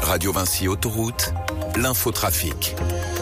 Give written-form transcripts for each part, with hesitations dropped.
Radio Vinci Autoroute, l'infotrafic.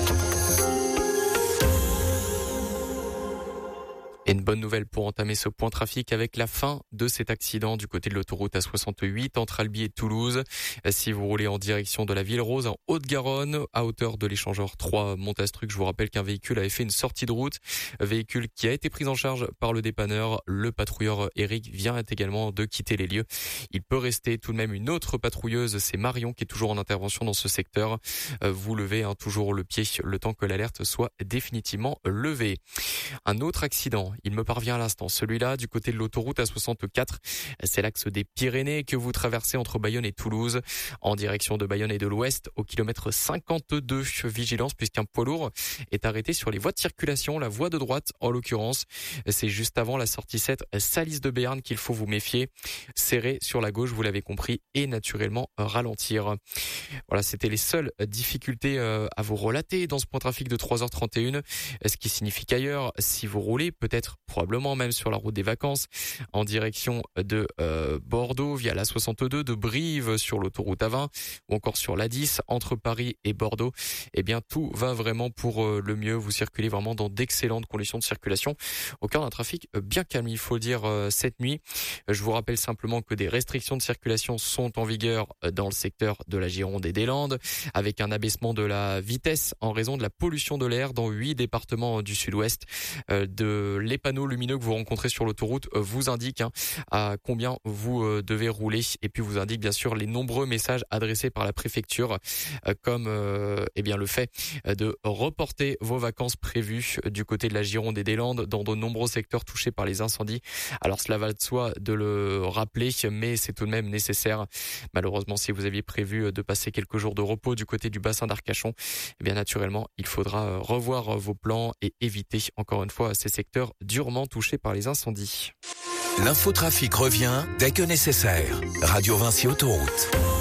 Et une bonne nouvelle pour entamer ce point trafic avec la fin de cet accident du côté de l'autoroute A68 entre Albi et Toulouse. Si vous roulez en direction de la Ville Rose en Haute-Garonne, à hauteur de l'échangeur 3 Montastruc, je vous rappelle qu'un véhicule avait fait une sortie de route. Véhicule qui a été pris en charge par le dépanneur. Le patrouilleur Eric vient également de quitter les lieux. Il peut rester tout de même une autre patrouilleuse, c'est Marion qui est toujours en intervention dans ce secteur. Vous levez toujours le pied le temps que l'alerte soit définitivement levée. Un autre accident, il me parvient à l'instant. Celui-là, du côté de l'autoroute A64, c'est l'axe des Pyrénées que vous traversez entre Bayonne et Toulouse, en direction de Bayonne et de l'Ouest, au kilomètre 52. Vigilance, puisqu'un poids lourd est arrêté sur les voies de circulation, la voie de droite en l'occurrence. C'est juste avant la sortie 7 Salis de Béarn qu'il faut vous méfier. Serré sur la gauche, vous l'avez compris, et naturellement ralentir. Voilà, c'était les seules difficultés à vous relater dans ce point trafic de 3h31. Ce qui signifie qu'ailleurs, si vous roulez, peut-être probablement même sur la route des vacances, en direction de Bordeaux via la 62, de Brive sur l'autoroute A20 ou encore sur l'A10 entre Paris et Bordeaux, eh bien tout va vraiment pour le mieux. Vous circulez vraiment dans d'excellentes conditions de circulation au cœur d'un trafic bien calme, il faut dire, cette nuit. Je vous rappelle simplement que des restrictions de circulation sont en vigueur dans le secteur de la Gironde et des Landes, avec un abaissement de la vitesse en raison de la pollution de l'air dans 8 départements du sud-ouest. Les panneaux lumineux que vous rencontrez sur l'autoroute vous indiquent à combien vous devez rouler, et puis vous indiquent bien sûr les nombreux messages adressés par la préfecture, comme le fait de reporter vos vacances prévues du côté de la Gironde et des Landes dans de nombreux secteurs touchés par les incendies. Alors cela va de soi de le rappeler, mais c'est tout de même nécessaire. Malheureusement, si vous aviez prévu de passer quelques jours de repos du côté du bassin d'Arcachon, eh bien naturellement, il faudra revoir vos plans et éviter encore une fois ces secteurs durement touchés par les incendies. L'infotrafic revient dès que nécessaire. Radio Vinci Autoroute.